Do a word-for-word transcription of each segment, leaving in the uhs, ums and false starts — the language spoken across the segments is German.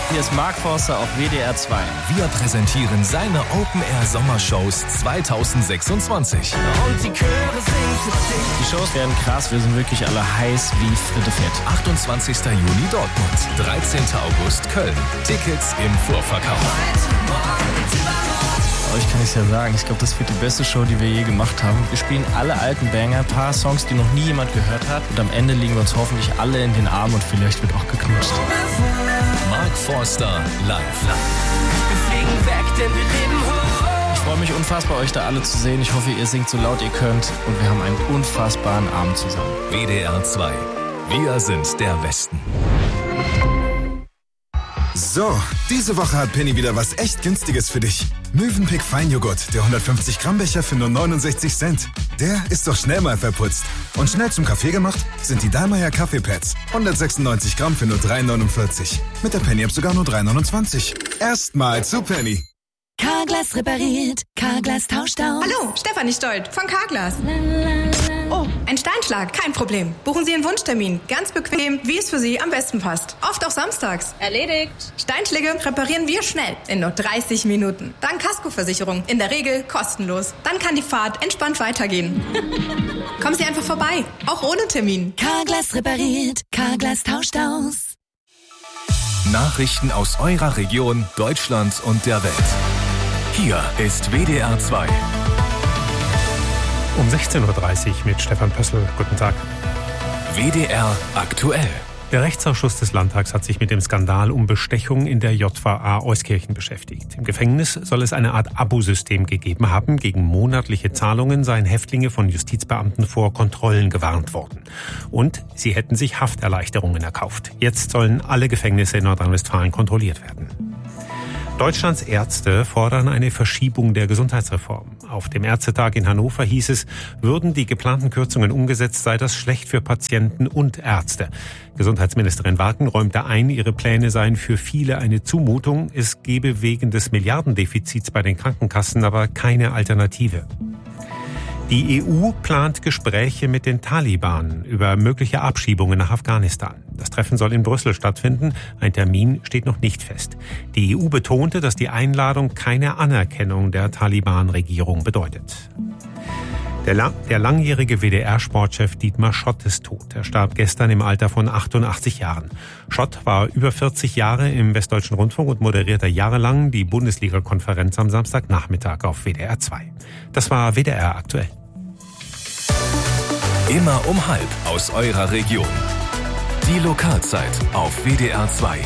Hier ist Mark Forster auf W D R zwei. Wir präsentieren seine Open-Air-Sommershows zweitausendsechsundzwanzig. Und die Chöre singen für dich. Die Shows werden krass, wir sind wirklich alle heiß wie Fritte Fett. achtundzwanzigster Juni Dortmund, dreizehnter August Köln. Tickets im Vorverkauf. Euch kann ich ja sagen, ich glaube, das wird die beste Show, die wir je gemacht haben. Wir spielen alle alten Banger, ein paar Songs, die noch nie jemand gehört hat. Und am Ende liegen wir uns hoffentlich alle in den Armen und vielleicht wird auch geknutscht. Mark Forster live. Wir fliegen weg, denn wir leben hoch. Ich freue mich unfassbar, euch da alle zu sehen. Ich hoffe, ihr singt so laut ihr könnt. Und wir haben einen unfassbaren Abend zusammen. W D R zwei. Wir sind der Westen. So, diese Woche hat Penny wieder was echt Günstiges für dich. Mövenpick Feinjoghurt, der hundertfünfzig Gramm Becher für nur neunundsechzig Cent. Der ist doch schnell mal verputzt. Und schnell zum Kaffee gemacht sind die Dallmayr Kaffeepads. hundertsechsundneunzig Gramm für nur drei neunundvierzig. Mit der Penny-App sogar nur drei neunundzwanzig. Erstmal zu Penny. Carglass repariert, Carglass tauscht aus. Hallo, Stefanie Stolt von Carglass. Oh, ein Steinschlag, kein Problem. Buchen Sie Ihren Wunschtermin. Ganz bequem, wie es für Sie am besten passt. Oft auch samstags. Erledigt. Steinschläge reparieren wir schnell, in nur dreißig Minuten. Dank Kaskoversicherung, in der Regel kostenlos. Dann kann die Fahrt entspannt weitergehen. Kommen Sie einfach vorbei, auch ohne Termin. Carglass repariert, Carglass tauscht aus. Nachrichten aus eurer Region, Deutschland und der Welt. Hier ist W D R zwei. Um sechzehn Uhr dreißig mit Stefan Pössl. Guten Tag. W D R aktuell. Der Rechtsausschuss des Landtags hat sich mit dem Skandal um Bestechung in der J V A Euskirchen beschäftigt. Im Gefängnis soll es eine Art Abosystem gegeben haben. Gegen monatliche Zahlungen seien Häftlinge von Justizbeamten vor Kontrollen gewarnt worden. Und sie hätten sich Hafterleichterungen erkauft. Jetzt sollen alle Gefängnisse in Nordrhein-Westfalen kontrolliert werden. Deutschlands Ärzte fordern eine Verschiebung der Gesundheitsreform. Auf dem Ärztetag in Hannover hieß es, würden die geplanten Kürzungen umgesetzt, sei das schlecht für Patienten und Ärzte. Gesundheitsministerin Waken räumte ein, ihre Pläne seien für viele eine Zumutung. Es gebe wegen des Milliardendefizits bei den Krankenkassen aber keine Alternative. Die E U plant Gespräche mit den Taliban über mögliche Abschiebungen nach Afghanistan. Das Treffen soll in Brüssel stattfinden. Ein Termin steht noch nicht fest. Die E U betonte, dass die Einladung keine Anerkennung der Taliban-Regierung bedeutet. Der, lang, der langjährige W D R-Sportchef Dietmar Schott ist tot. Er starb gestern im Alter von achtundachtzig Jahren. Schott war über vierzig Jahre im Westdeutschen Rundfunk und moderierte jahrelang die Bundesliga-Konferenz am Samstagnachmittag auf W D R zwei. Das war W D R aktuell. Immer um halb aus eurer Region. Die Lokalzeit auf W D R zwei.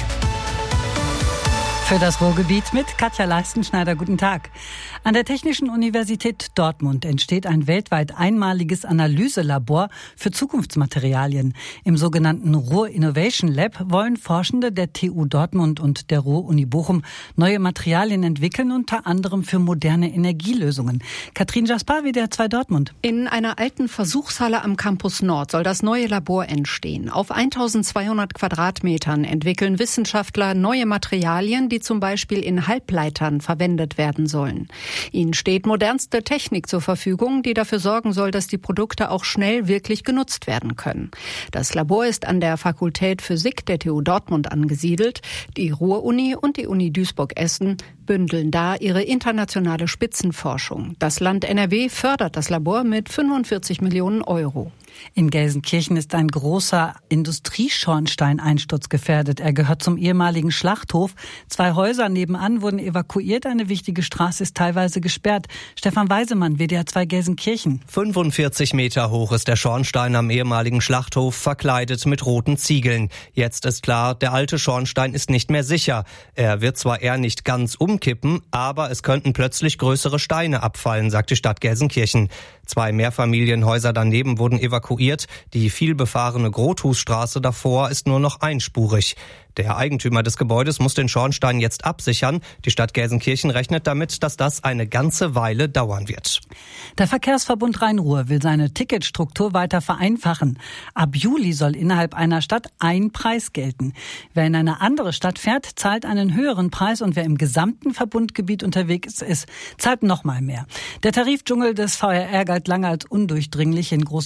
Für das Ruhrgebiet mit Katja Leistenschneider. Guten Tag. An der Technischen Universität Dortmund entsteht ein weltweit einmaliges Analyselabor für Zukunftsmaterialien. Im sogenannten Ruhr Innovation Lab wollen Forschende der T U Dortmund und der Ruhr-Uni Bochum neue Materialien entwickeln, unter anderem für moderne Energielösungen. Katrin Jaspar, W D R zwei Dortmund. In einer alten Versuchshalle am Campus Nord soll das neue Labor entstehen. Auf eintausendzweihundert Quadratmetern entwickeln Wissenschaftler neue Materialien, die zum Beispiel in Halbleitern verwendet werden sollen. Ihnen steht modernste Technik zur Verfügung, die dafür sorgen soll, dass die Produkte auch schnell wirklich genutzt werden können. Das Labor ist an der Fakultät Physik der T U Dortmund angesiedelt. Die Ruhr-Uni und die Uni Duisburg-Essen bündeln da ihre internationale Spitzenforschung. Das Land N R W fördert das Labor mit fünfundvierzig Millionen Euro. In Gelsenkirchen ist ein großer Industrieschornstein einsturzgefährdet. Er gehört zum ehemaligen Schlachthof. Zwei Häuser nebenan wurden evakuiert. Eine wichtige Straße ist teilweise gesperrt. Stefan Weisemann, W D R zwei Gelsenkirchen. fünfundvierzig Meter hoch ist der Schornstein am ehemaligen Schlachthof, verkleidet mit roten Ziegeln. Jetzt ist klar, der alte Schornstein ist nicht mehr sicher. Er wird zwar eher nicht ganz umkippen, aber es könnten plötzlich größere Steine abfallen, sagt die Stadt Gelsenkirchen. Zwei Mehrfamilienhäuser daneben wurden evakuiert. Die vielbefahrene Grothusstraße davor ist nur noch einspurig. Der Eigentümer des Gebäudes muss den Schornstein jetzt absichern. Die Stadt Gelsenkirchen rechnet damit, dass das eine ganze Weile dauern wird. Der Verkehrsverbund Rhein-Ruhr will seine Ticketstruktur weiter vereinfachen. Ab Juli soll innerhalb einer Stadt ein Preis gelten. Wer in eine andere Stadt fährt, zahlt einen höheren Preis und wer im gesamten Verbundgebiet unterwegs ist, zahlt noch mal mehr. Der Tarifdschungel des V R R galt lange als undurchdringlich. In großen Städten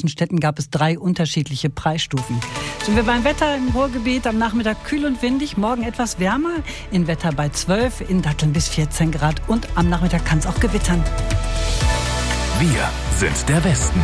gab es drei unterschiedliche Preisstufen. Sind wir beim Wetter im Ruhrgebiet, am Nachmittag kühl und windig, morgen etwas wärmer, in Wetter bei zwölf, in Datteln bis vierzehn Grad und am Nachmittag kann es auch gewittern. Wir sind der Westen.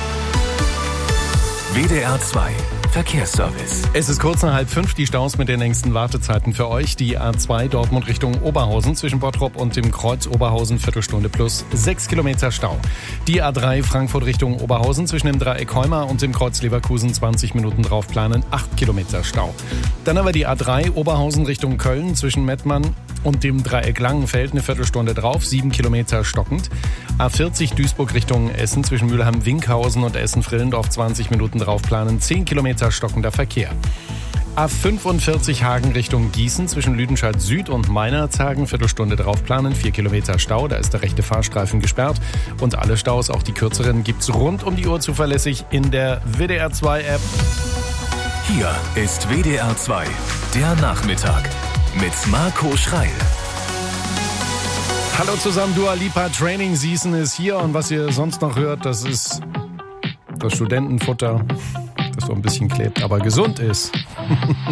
W D R zwei Verkehrsservice. Es ist kurz nach halb fünf, die Staus mit den längsten Wartezeiten für euch. Die A zwei Dortmund Richtung Oberhausen zwischen Bottrop und dem Kreuz Oberhausen, Viertelstunde plus sechs Kilometer Stau. Die A drei Frankfurt Richtung Oberhausen zwischen dem Dreieck Heuma und dem Kreuz Leverkusen zwanzig Minuten draufplanen, acht Kilometer Stau. Dann aber die A drei Oberhausen Richtung Köln zwischen Mettmann und dem Dreieck Langenfeld eine Viertelstunde drauf, sieben Kilometer stockend. A vierzig Duisburg Richtung Essen zwischen Mülheim-Winkhausen und Essen-Frillendorf zwanzig Minuten draufplanen, zehn Kilometer stockender Verkehr. A fünfundvierzig Hagen Richtung Gießen zwischen Lüdenscheid Süd und Meinerzhagen, Viertelstunde draufplanen, vier Kilometer Stau, da ist der rechte Fahrstreifen gesperrt. Und alle Staus, auch die kürzeren, gibt's rund um die Uhr zuverlässig in der W D R zwei App. Hier ist W D R zwei, der Nachmittag mit Marco Schreil. Hallo zusammen, Dua Lipa Training Season ist hier und was ihr sonst noch hört, das ist das Studentenfutter, das so ein bisschen klebt, aber gesund ist.